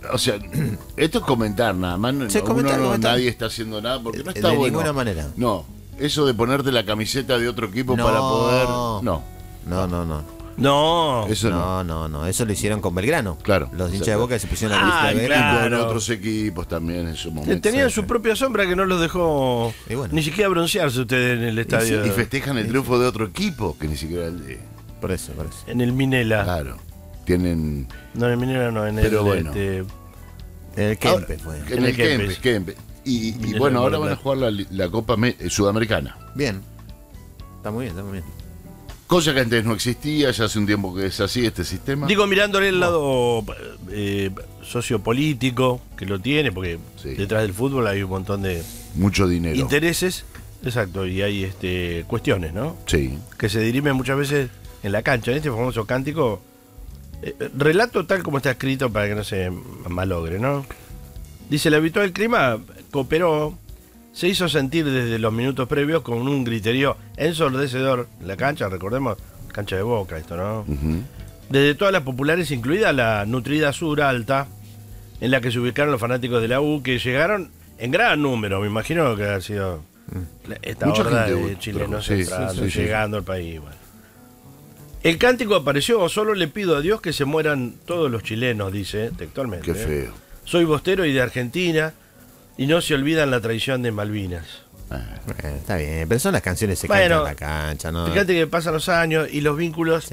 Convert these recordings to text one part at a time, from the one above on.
O sea, esto es comentar nada más. Comentar. Nadie está haciendo nada porque no está de bueno. ninguna manera. No, eso de ponerte la camiseta de otro equipo para poder. No. No. Eso No. Eso lo hicieron con Belgrano. Claro. Los hinchas de Boca se pusieron la lista de Belgrano. Y con otros equipos también en su momento. Tenían su propia sombra que no los dejó ni siquiera broncearse ustedes en el estadio. Y festejan el triunfo de otro equipo que ni siquiera el de. Por eso. En el Minela. Claro. Tienen. No, en el Minela no, en Pero el. bueno. En el Kempes fue. En el Kempes. Y bueno, ahora van a jugar la Copa Sudamericana. Bien. Está muy bien. Cosa que antes no existía, ya hace un tiempo que es así este sistema. Digo, mirándole el lado sociopolítico que lo tiene, porque detrás del fútbol hay un montón de mucho dinero, intereses, exacto, y hay cuestiones, ¿no? Sí. Que se dirimen muchas veces en la cancha. En este famoso cántico, relato tal como está escrito para que no se malogre, ¿no? Dice: el habitual clima cooperó, se hizo sentir desde los minutos previos con un griterío ensordecedor en la cancha, recordemos, cancha de Boca esto, ¿no? Uh-huh. Desde todas las populares, incluida la nutrida Sur Alta, en la que se ubicaron los fanáticos de la U, que llegaron en gran número, me imagino que ha sido esta mucha horda gente de chilenos sí, llegando al país. Bueno. El cántico apareció: solo le pido a Dios que se mueran todos los chilenos, dice textualmente. Qué feo. Soy bostero y de Argentina, y no se olvidan la traición de Malvinas. Está bien, pero son las canciones que se cantan en la cancha, ¿no? Fíjate que pasan los años y los vínculos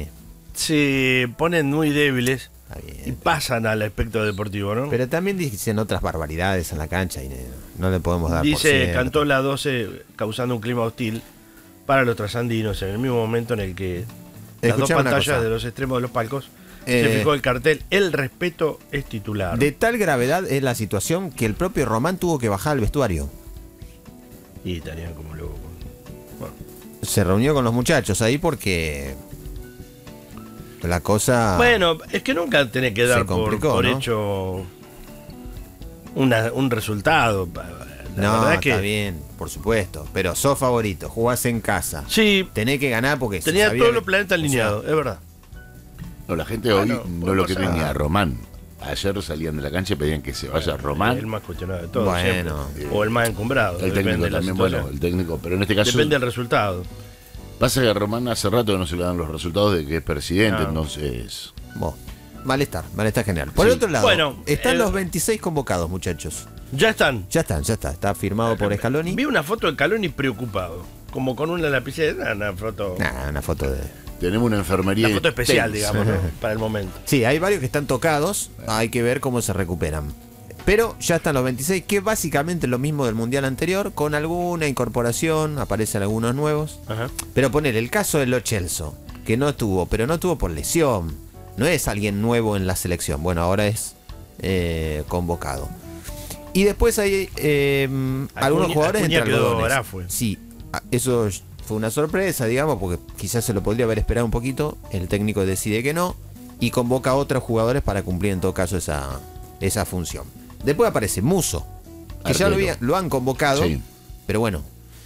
se ponen muy débiles y pasan al aspecto deportivo, ¿no? Pero también dicen otras barbaridades en la cancha y no le podemos dar por cierto. Cantó la 12 causando un clima hostil para los trasandinos en el mismo momento en el que las dos pantallas de los extremos de los palcos se fijó el cartel: el respeto es titular. De tal gravedad es la situación que el propio Román tuvo que bajar al vestuario. Y estarían como loco. Bueno. Se reunió con los muchachos ahí porque la cosa. Bueno, es que nunca tenés que dar por ¿no? hecho un resultado. No, está bien, por supuesto. Pero sos favorito, jugás en casa. Sí. Tenés que ganar porque tenía todos los planetas alineados, es verdad. No, la gente hoy no lo quiere ni a Román. Ayer salían de la cancha y pedían que se vaya Román. El más cuestionado de todos. Bueno. O el más encumbrado. El técnico también, bueno, el técnico. Pero en este caso. Depende del resultado. Pasa que a Román hace rato que no se le dan los resultados de que es presidente, entonces. Malestar general. Por el otro lado, están los 26 convocados, muchachos. Ya están. Ya está. Está firmado por Scaloni. Vi una foto de Scaloni preocupado. Como con una lapicera. Una foto de. Tenemos una enfermería. Una foto especial, digamos, ¿no? Para el momento. Sí, hay varios que están tocados. Hay que ver cómo se recuperan. Pero ya están los 26, que básicamente es lo mismo del mundial anterior, con alguna incorporación, aparecen algunos nuevos. Ajá. Pero poner el caso de Lo Celso, que no estuvo, pero no estuvo por lesión. No es alguien nuevo en la selección. Bueno, ahora es convocado. Y después hay algunos jugadores entre algodones. Sí, eso fue una sorpresa, digamos, porque quizás se lo podría haber esperado un poquito. El técnico decide que no y convoca a otros jugadores para cumplir en todo caso esa función. Después aparece Musso, que ya lo han convocado, pero bueno.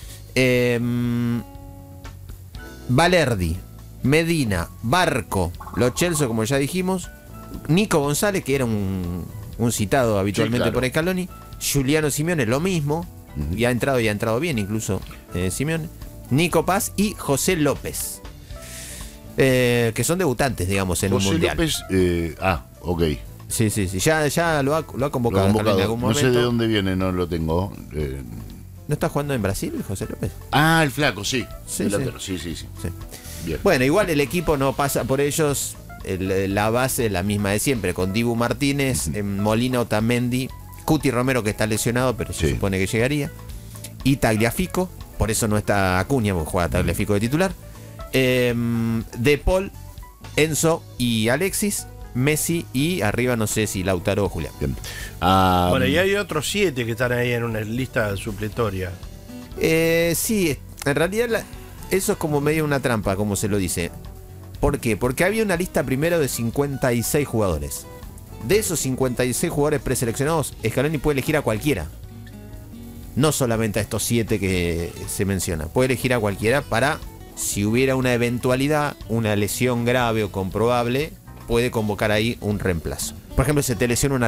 Valerdi, Medina, Barco, Lo Celso, como ya dijimos, Nico González, que era un citado habitualmente por Scaloni, Juliano Simeone, lo mismo, y ha entrado bien incluso Simeone, Nico Paz y José López, que son debutantes, digamos, en un mundial. José López, ok. Sí, ya lo ha convocado en algún momento. No sé de dónde viene, no lo tengo. ¿No está jugando en Brasil, José López? El flaco, sí. Sí. Bien. Bueno, igual el equipo no pasa por ellos. La base es la misma de siempre, con Dibu Martínez, Molina, Otamendi, Cuti Romero, que está lesionado, pero se supone que llegaría, y Tagliafico, por eso no está Acuña, porque juega Tagliafico de titular, De Paul, Enzo y Alexis, Messi, y arriba no sé si Lautaro o Julián. Bien. Bueno, y hay otros 7 que están ahí en una lista supletoria. Sí, en realidad eso es como medio una trampa, como se lo dice. ¿Por qué? Porque había una lista primero de 56 jugadores. De esos 56 jugadores preseleccionados, Scaloni puede elegir a cualquiera. No solamente a estos 7 que se menciona. Puede elegir a cualquiera para, si hubiera una eventualidad, una lesión grave o comprobable, puede convocar ahí un reemplazo. Por ejemplo, se te lesiona una